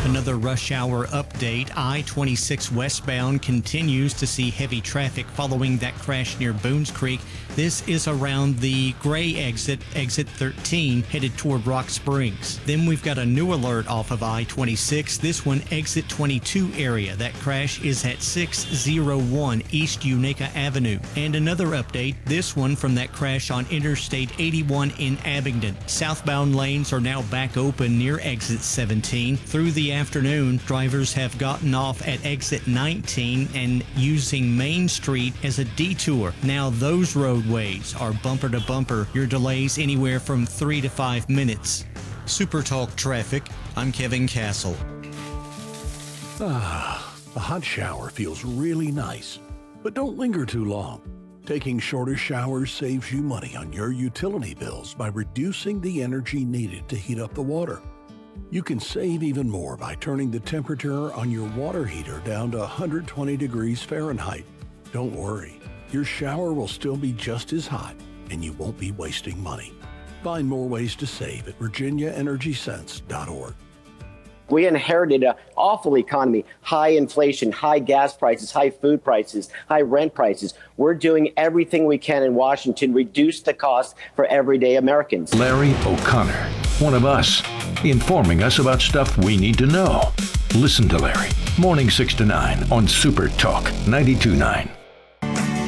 Another rush hour update. I-26 westbound continues to see heavy traffic following that crash near Boones Creek. This is around the Gray exit 13, headed toward Rock Springs. Then we've got a new alert off of I-26. This one, exit 22 area. That crash is at 601 East Unaka Avenue. And another update, this one from that crash on Interstate 81 in Abingdon. Southbound lanes are now back open near exit 17. Through the afternoon, drivers have gotten off at exit 19 and using Main Street as a detour. Now those roadways are bumper to bumper. Your delays anywhere from 3 to 5 minutes. Super Talk Traffic, I'm Kevin Castle. A hot shower feels really nice, but don't linger too long. Taking shorter showers saves you money on your utility bills by reducing the energy needed to heat up the water. You can save even more by turning the temperature on your water heater down to 120 degrees Fahrenheit. Don't worry, your shower will still be just as hot and you won't be wasting money. Find more ways to save at virginiaenergysense.org. We inherited an awful economy, high inflation, high gas prices, high food prices, high rent prices. We're doing everything we can in Washington to reduce the cost for everyday Americans. Larry O'Connor, one of us, informing us about stuff we need to know. Listen to Larry, morning 6 to 9 on Super Talk 92.9.